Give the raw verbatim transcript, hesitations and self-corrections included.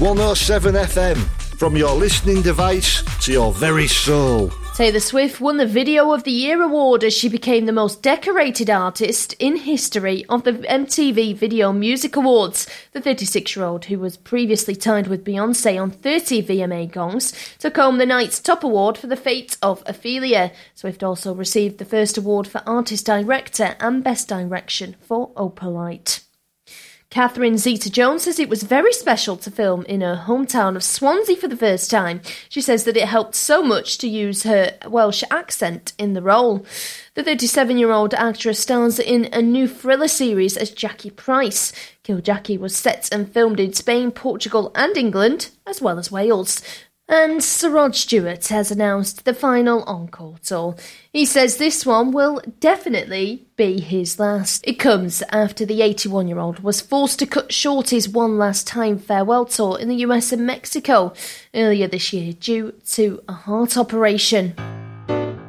one oh seven F M, from your listening device to your very soul. Taylor Swift won the Video of the Year award as she became the most decorated artist in history of the M T V Video Music Awards. The thirty-six-year-old, who was previously tied with Beyoncé on thirty V M A gongs, took home the night's top award for The Fate of Ophelia. Swift also received the first award for Artist Director and Best Direction for Opalite. Catherine Zeta-Jones says it was very special to film in her hometown of Swansea for the first time. She says that it helped so much to use her Welsh accent in the role. The thirty-seven-year-old actress stars in a new thriller series as Jackie Price. Kill Jackie was set and filmed in Spain, Portugal and England, as well as Wales. And Sir Rod Stewart has announced the final encore tour. He says this one will definitely be his last. It comes after the eighty-one-year-old was forced to cut short his one last time farewell tour in the U S and Mexico earlier this year due to a heart operation.